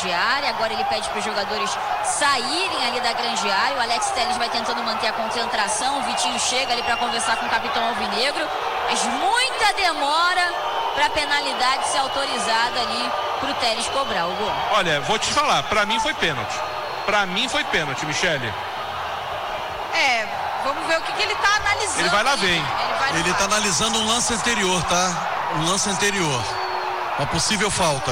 grande área. Agora ele pede para os jogadores saírem ali da grande área. O Alex Telles vai tentando manter a concentração. O Vitinho chega ali para conversar com o capitão alvinegro, mas muita demora para a penalidade ser autorizada ali para o Telles cobrar o gol. Olha, vou te falar, para mim foi pênalti. Para mim foi pênalti, Michele. Vamos ver o que ele tá analisando. Ele vai lá ver, hein? Ele tá analisando um lance anterior, tá? Um lance anterior. Uma possível falta.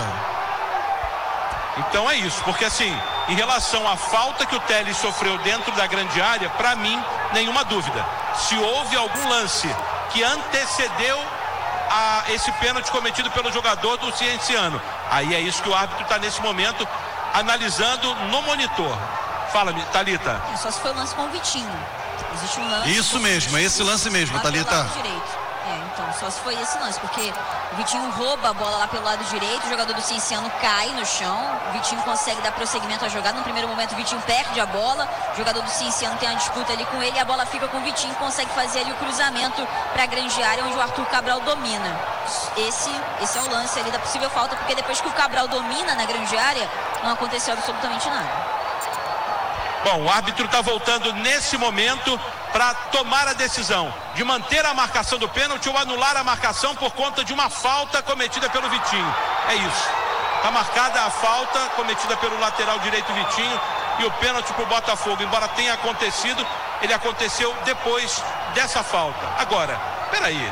Então é isso, porque assim, em relação à falta que o Telles sofreu dentro da grande área, para mim, nenhuma dúvida. Se houve algum lance que antecedeu a esse pênalti cometido pelo jogador do Cienciano, aí é isso que o árbitro está nesse momento analisando no monitor. Fala, Thalita. Só se foi o lance com o Vitinho. Existe um lance. Isso mesmo, é esse lance mesmo, Thalita. Então, só se foi esse lance, porque o Vitinho rouba a bola lá pelo lado direito, o jogador do Cienciano cai no chão, o Vitinho consegue dar prosseguimento à jogada. No primeiro momento o Vitinho perde a bola, o jogador do Cienciano tem uma disputa ali com ele, e a bola fica com o Vitinho, consegue fazer ali o cruzamento para a grande área, onde o Arthur Cabral domina. Esse é o lance ali da possível falta, porque depois que o Cabral domina na grande área, não aconteceu absolutamente nada. Bom, o árbitro está voltando nesse momento para tomar a decisão de manter a marcação do pênalti ou anular a marcação por conta de uma falta cometida pelo Vitinho. É isso. Está marcada a falta cometida pelo lateral direito Vitinho e o pênalti para o Botafogo. Embora tenha acontecido, ele aconteceu depois dessa falta. Agora, peraí.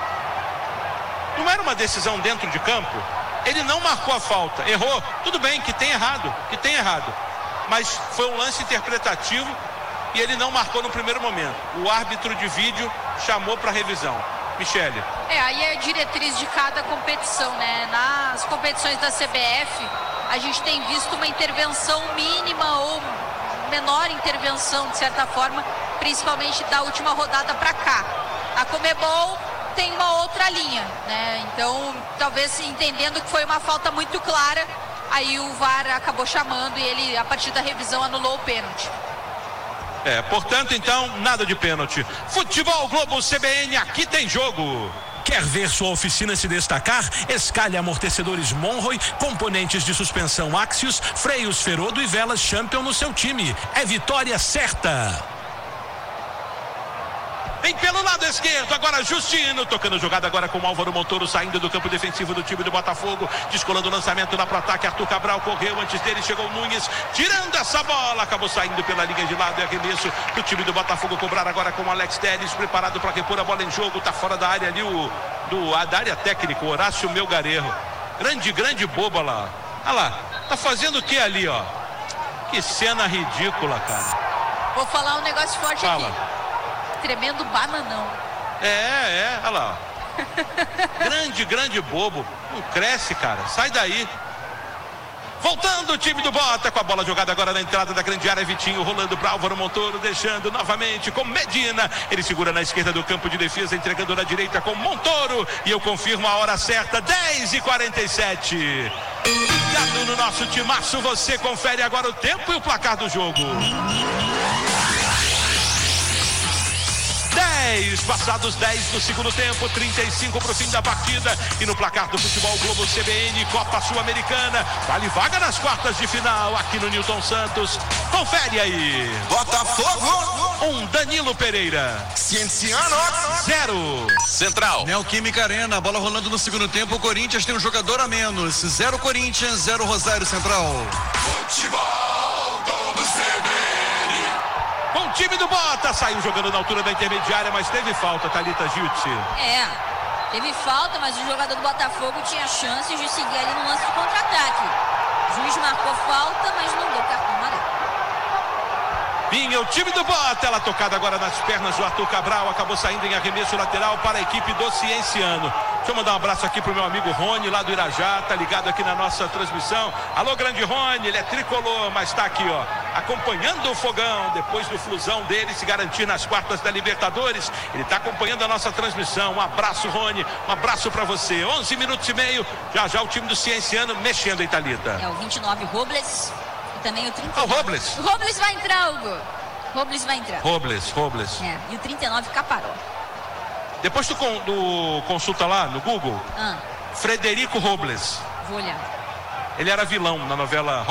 Não era uma decisão dentro de campo? Ele não marcou a falta. Errou? Tudo bem, que tem errado. Mas foi um lance interpretativo e ele não marcou no primeiro momento. O árbitro de vídeo chamou para revisão. Michele. Aí é a diretriz de cada competição, né? Nas competições da CBF, a gente tem visto uma intervenção mínima ou menor intervenção, de certa forma, principalmente da última rodada para cá. A Conmebol tem uma outra linha, né? Então, talvez entendendo que foi uma falta muito clara, aí o VAR acabou chamando e ele, a partir da revisão, anulou o pênalti. Portanto, então, nada de pênalti. Futebol Globo CBN, aqui tem jogo. Quer ver sua oficina se destacar? Escalhe amortecedores Monroy, componentes de suspensão Axios, freios Ferodo e velas Champion no seu time. É vitória certa. Vem pelo lado esquerdo, agora Justino, tocando jogada agora com o Álvaro Montoro, saindo do campo defensivo do time do Botafogo, descolando o lançamento lá para o ataque. Arthur Cabral correu, antes dele chegou o Nunes, tirando essa bola, acabou saindo pela linha de lado, e arremesso do time do Botafogo, cobrar agora com o Alex Telles, preparado para repor a bola em jogo. Tá fora da área ali da área técnica, o Horácio Melgarejo, grande boba lá. Olha lá, tá fazendo o que ali, ó? Que cena ridícula, cara. Vou falar um negócio forte aqui. Tremendo bananão. Olha lá. grande bobo. Não cresce, cara. Sai daí. Voltando o time do Bota com a bola jogada agora na entrada da grande área. Vitinho rolando para Álvaro Montoro, deixando novamente com Medina. Ele segura na esquerda do campo de defesa, entregando na direita com Montoro. E eu confirmo a hora certa, 10h47. Ligado no nosso timaço, você confere agora o tempo e o placar do jogo. 10 do segundo tempo, 35 para o fim da partida. E no placar do Futebol Globo CBN, Copa Sul-Americana, vale vaga nas quartas de final aqui no Newton Santos. Confere aí. Botafogo 1, Danilo Pereira. Cienciano 0. Central. Neoquímica Arena, bola rolando no segundo tempo. O Corinthians tem um jogador a menos. 0 Corinthians, 0 Rosário Central. Futebol Globo CBN. Com o time do Bota, saiu jogando na altura da intermediária, mas teve falta, Thalita Giltzi. Teve falta, mas o jogador do Botafogo tinha chances de seguir ali no lance de contra-ataque. O juiz marcou falta, mas não deu cartão amarelo. Vinha o time do Bota, ela tocada agora nas pernas do Arthur Cabral, acabou saindo em arremesso lateral para a equipe do Cienciano. Deixa eu mandar um abraço aqui pro meu amigo Rony, lá do Irajá, tá ligado aqui na nossa transmissão. Alô, grande Rony, ele é tricolor, mas tá aqui, ó, acompanhando o fogão, depois do flusão dele se garantir nas quartas da Libertadores. Ele tá acompanhando a nossa transmissão. Um abraço, Rony, um abraço pra você. 11 minutos e meio, já o time do Cienciano mexendo em Thalita. O 29, Robles, e também o 39. O Robles. O Robles vai entrar, Hugo. Robles vai entrar. Robles. E o 39, Caparó. Depois tu consulta lá no Google, Frederico Robles. Vou olhar. Ele era vilão na novela